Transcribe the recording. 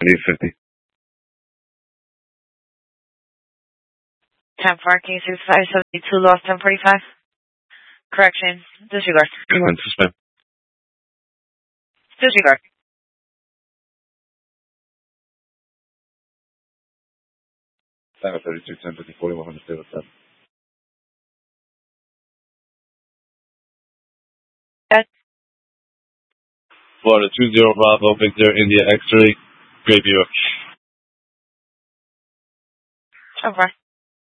850. 10-4, can you see 572 lost 1045? Correction, disregard. Disregard. Time at 32, 1050, 4100, 07. Florida 20 Bravo, Victor, India X-ray, Great View. Over.